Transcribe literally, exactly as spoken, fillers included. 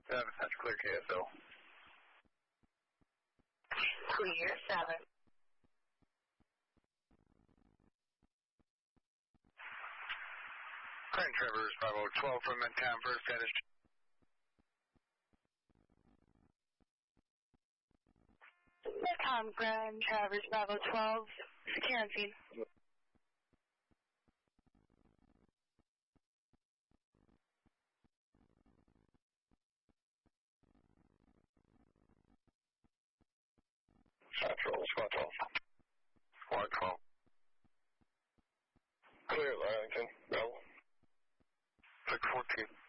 seven, that's clear K S L. Clear seven. Grand Traverse Bravo twelve from Midtown, first status. Um, Grand Traverse Bravo twelve, secure and feed. Central, squad twelve. Squad twelve. Clear, Arlington, Bravo. six fourteen.